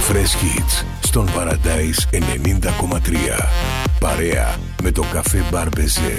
Fresh Hits στον Paradise 90,3. Παρέα με το καφέ μπαρ Μπεζέ.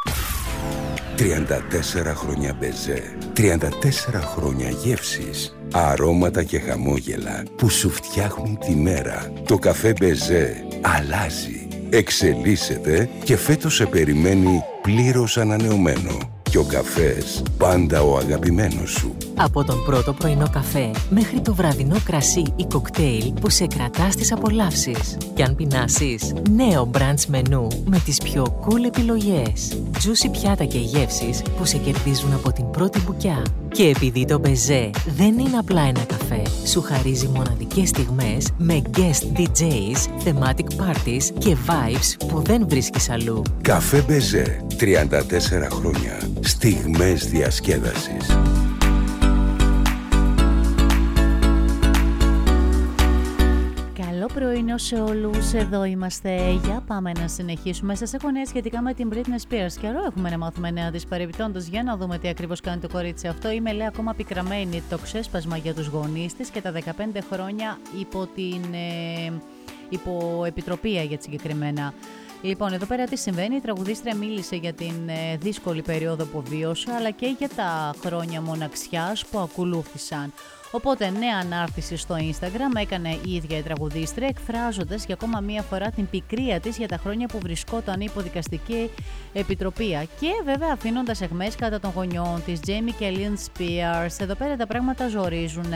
34 χρόνια Μπεζέ. 34 χρόνια γεύσεις, αρώματα και χαμόγελα που σου φτιάχνουν τη μέρα. Το καφέ Μπεζέ αλλάζει, εξελίσσεται και φέτος σε περιμένει πλήρως ανανεωμένο. Και ο καφές πάντα ο αγαπημένος σου. Από τον πρώτο πρωινό καφέ μέχρι το βραδινό κρασί ή κοκτέιλ που σε κρατά στις απολαύσεις. Και αν πεινάσεις, νέο brunch μενού με τις πιο cool επιλογές. Juicy πιάτα και γεύσεις που σε κερδίζουν από την πρώτη μπουκιά. Και επειδή το Μπεζέ δεν είναι απλά ένα καφέ, σου χαρίζει μοναδικές στιγμές με guest DJs, thematic parties και vibes που δεν βρίσκεις αλλού. Καφέ Μπεζέ, 34 χρόνια. Στιγμές διασκέδασης. Καλό πρωινό σε όλους, εδώ είμαστε. Για πάμε να συνεχίσουμε. Σας έχω νέα σχετικά με την Britney Spears. Καιρό έχουμε να μάθουμε νέα της παρεμπιπτόντως. Για να δούμε τι ακριβώς κάνει το κορίτσι αυτό. Είμαι, λέει, ακόμα πικραμένη. Το ξέσπασμα για τους γονείς της και τα 15 χρόνια υπό την υποεπιτροπία για τη συγκεκριμένα. Λοιπόν, εδώ πέρα τι συμβαίνει. Η τραγουδίστρια μίλησε για την δύσκολη περίοδο που βίωσε, αλλά και για τα χρόνια μοναξιάς που ακολούθησαν. Οπότε, νέα ανάρτηση στο Instagram έκανε η ίδια η τραγουδίστρια, εκφράζοντας για ακόμα μία φορά την πικρία της για τα χρόνια που βρισκόταν υπό δικαστική επιτροπή. Και βέβαια αφήνοντας αιχμές κατά των γονιών της, Jamie και Lynn Spears. Εδώ πέρα τα πράγματα ζορίζουν.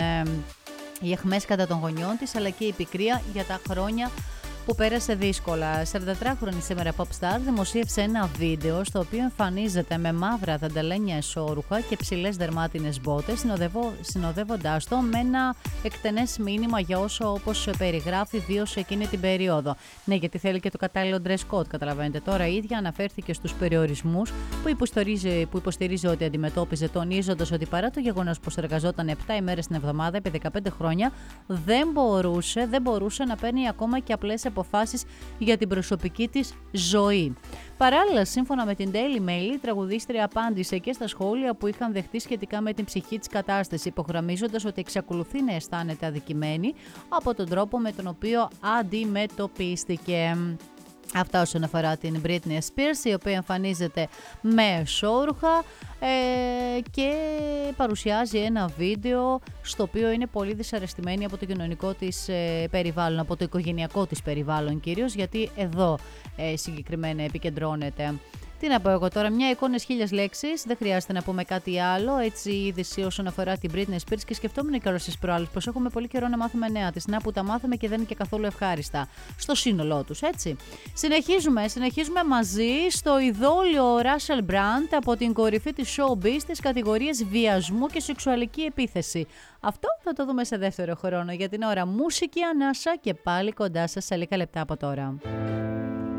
Οι αιχμές κατά των γονιών της, αλλά και η πικρία για τα χρόνια που πέρασε δύσκολα. 44χρονη σήμερα pop star δημοσίευσε ένα βίντεο στο οποίο εμφανίζεται με μαύρα δαντελένια εσώρουχα και ψηλές δερμάτινες μπότες, συνοδεύοντάς το με ένα εκτενές μήνυμα για όσο, όπως περιγράφει, βίωσε εκείνη την περίοδο. Ναι, γιατί θέλει και το κατάλληλο dress code, καταλαβαίνετε. Τώρα η ίδια αναφέρθηκε στους περιορισμούς που υποστηρίζει ότι αντιμετώπιζε, τονίζοντας ότι παρά το γεγονός πως εργαζόταν 7 ημέρες την εβδομάδα επί 15 χρόνια, δεν μπορούσε να παίρνει ακόμα και απλές αποφάσεις για την προσωπική της ζωή. Παράλληλα, σύμφωνα με την Daily Mail, η τραγουδίστρια απάντησε και στα σχόλια που είχαν δεχτεί σχετικά με την ψυχική της κατάσταση, υπογραμμίζοντας ότι εξακολουθεί να αισθάνεται αδικημένη από τον τρόπο με τον οποίο αντιμετωπίστηκε. Αυτά όσον αφορά την Britney Spears, η οποία εμφανίζεται με εσώρουχα και παρουσιάζει ένα βίντεο στο οποίο είναι πολύ δυσαρεστημένη από το κοινωνικό της περιβάλλον, από το οικογενειακό της περιβάλλον κυρίως, γιατί εδώ συγκεκριμένα επικεντρώνεται. Τι να πω εγώ τώρα, μια εικόνα 1000 λέξεις, δεν χρειάζεται να πούμε κάτι άλλο. Έτσι, η είδηση όσον αφορά την Britney Spears, και σκεφτόμουν καιρό στις προάλλες πως έχουμε πολύ καιρό να μάθουμε νέα της. Να που τα μάθαμε και δεν είναι και καθόλου ευχάριστα στο σύνολό τους, έτσι. Συνεχίζουμε μαζί στο ειδόλιο Russell Brand από την κορυφή της showbiz στις κατηγορίες βιασμού και σεξουαλική επίθεση. Αυτό θα το δούμε σε δεύτερο χρόνο. Για την ώρα, μουσική ανάσα και πάλι κοντά σας σε λίγα λεπτά από τώρα.